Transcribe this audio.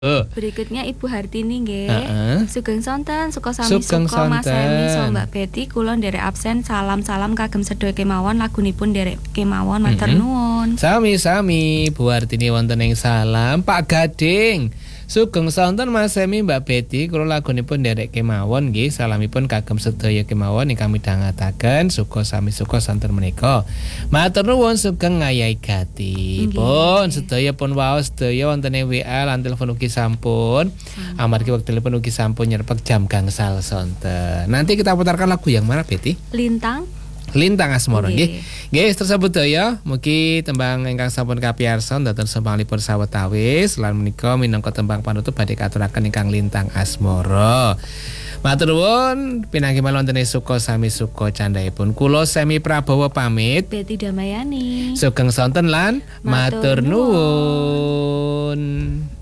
Berikutnya Ibu Hartini nggih. Heeh. Sugeng sonten, suka sami Sugeng suka Mas Emi so sonten. Mbak Betty kula nderek absen salam-salam kagem sedaya kemawon lagunipun nderek kemawon matur nuwun. Sami-sami Bu Hartini wonten ing salam Pak Gading. Sugeng sonten Mas Emi Mbak Betty kula lagunipun nderek kemawon nggih salamipun kagem sedaya kemawon ingkang midhangetaken suka sami suka sonten menika. Matur nuwun sugeng ngayahi gati. Pun sedaya pun waos sedaya wonten ing WA lan telepon ugi sampun. Amargi wektalipun ugi sampun nyerpek jam gangsal sonten. Nanti kita putarkan lagu yang mana Betty? Lintang Lintang Asmara nggih. Nggih tersebut ya mugi tembang ingkang sampun kapiyarsan dhateng sempanglipun sawetawis lan menika minangka tembang panutup badhe katuraken ingkang Lintang Asmara. Matur nuwun pinanggih wonten suka sami suka candhaipun kula Semi Prabowo pamit. Betty Damayani. Sugeng sonten lan matur nuwun.